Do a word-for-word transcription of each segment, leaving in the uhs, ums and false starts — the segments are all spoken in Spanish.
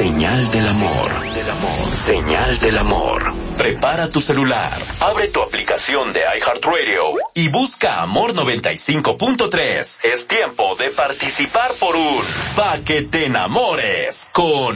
Señal del amor. Señal del amor. Prepara tu celular, abre tu aplicación de iHeartRadio y busca Amor noventa y cinco punto tres. Es tiempo de participar por un Pa' que te enamores con...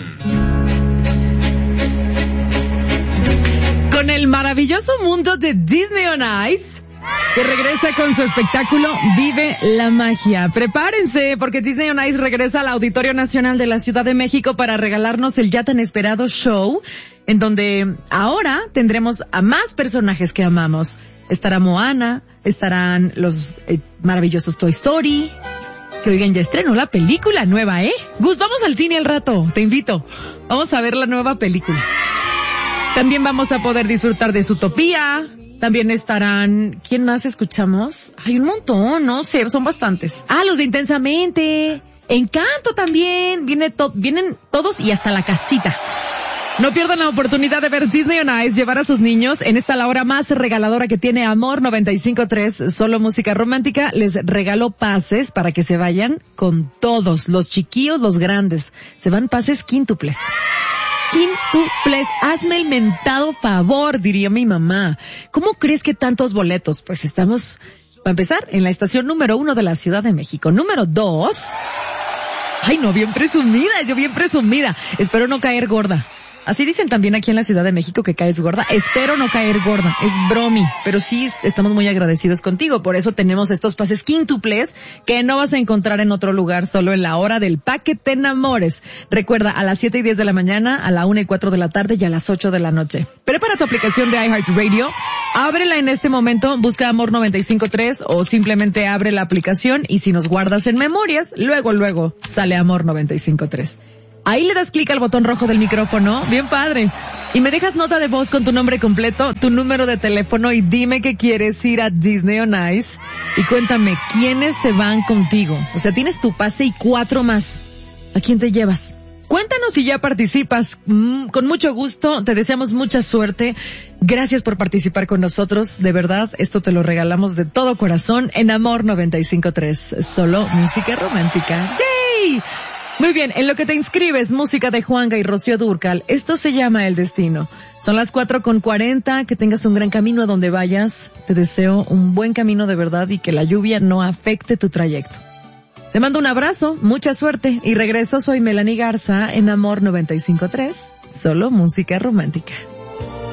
Con el maravilloso mundo de Disney on Ice, que regresa con su espectáculo Vive la Magia. Prepárense, porque Disney on Ice regresa al Auditorio Nacional de la Ciudad de México para regalarnos el ya tan esperado show, en donde ahora tendremos a más personajes que amamos. Estará Moana, estarán los eh, maravillosos Toy Story, que oigan, ya estrenó la película nueva, ¿eh? Gus, vamos al cine al rato, te invito. Vamos a ver la nueva película. También vamos a poder disfrutar de Zootopia. También estarán... ¿Quién más escuchamos? Hay un montón, no sé, son bastantes. Ah, los de Intensamente. Encanto también. Viene to- vienen todos y hasta la casita. No pierdan la oportunidad de ver Disney on Ice, llevar a sus niños en esta la hora más regaladora que tiene Amor noventa y cinco punto tres, solo música romántica. Les regalo pases para que se vayan con todos, los chiquillos, los grandes. Se van pases quíntuples. Quíntuples, hazme el mentado favor, diría mi mamá. ¿Cómo crees que tantos boletos? Pues estamos, para empezar, en la estación número uno de la Ciudad de México. Número dos... Ay, no, bien presumida, yo bien presumida. Espero no caer gorda. Así dicen también aquí en la Ciudad de México, que caes gorda. Espero no caer gorda. Es bromi. Pero sí estamos muy agradecidos contigo. Por eso tenemos estos pases quíntuples que no vas a encontrar en otro lugar, solo en la hora del Pa' que te enamores. Recuerda, a las siete y diez de la mañana, a la una y cuatro de la tarde y a las ocho de la noche. Prepara tu aplicación de iHeartRadio. Ábrela en este momento. Busca Amor noventa y cinco punto tres o simplemente abre la aplicación y si nos guardas en memorias, luego, luego sale Amor noventa y cinco punto tres. Ahí le das clic al botón rojo del micrófono, bien padre, y me dejas nota de voz con tu nombre completo, tu número de teléfono y dime que quieres ir a Disney on Ice y cuéntame quiénes se van contigo. O sea, tienes tu pase y cuatro más. ¿A quién te llevas? Cuéntanos si ya participas. Mm, con mucho gusto, te deseamos mucha suerte. Gracias por participar con nosotros. De verdad, esto te lo regalamos de todo corazón en Amor noventa y cinco punto tres. Solo música romántica. ¡Yay! Muy bien, en lo que te inscribes, música de Juanga y Rocío Dúrcal. Esto se llama El Destino. Son las cuatro con cuarenta, que tengas un gran camino a donde vayas. Te deseo un buen camino de verdad y que la lluvia no afecte tu trayecto. Te mando un abrazo, mucha suerte y regreso. Soy Melanie Garza en Amor noventa y cinco punto tres. Solo música romántica.